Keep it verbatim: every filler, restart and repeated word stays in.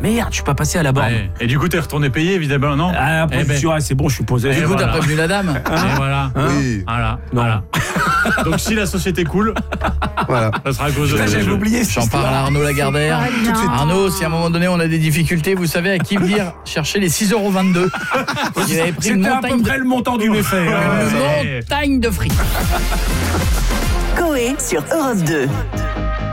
Merde, je suis pas passé à la borne. Ouais. Et du coup, t'es retourné payer, évidemment, non? Ah, après, eh ben. je suis, ah, c'est bon, je suis posé. Du coup, voilà. t'as prévenu la dame. Et voilà. Hein Oui. Voilà. Non. Voilà. Donc si la société coule, Voilà. ça sera à cause de Putain, j'avais oublié. J'en parle à Arnaud Lagardère. Tout de suite. Arnaud, si à un moment donné on a des difficultés, vous savez à qui venir chercher les six euros vingt-deux. Il avait pris une C'était à peu montagne de, près le montant du méfait. une hein. Ouais. montagne de frites. Coé sur Europe deux.